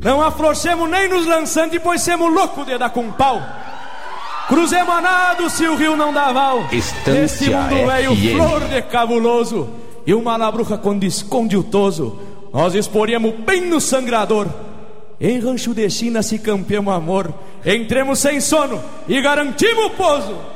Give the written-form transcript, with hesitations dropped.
Não afrouxemos nem nos lançantes, pois semos loucos de dar com pau. Cruzemos a nado se o rio não dá val. Neste mundo velho flor de cabuloso, e uma labruca quando esconde o toso, nós exporíamos bem no sangrador. Em rancho de China se campeamos amor, entremos sem sono e garantimos o pouso.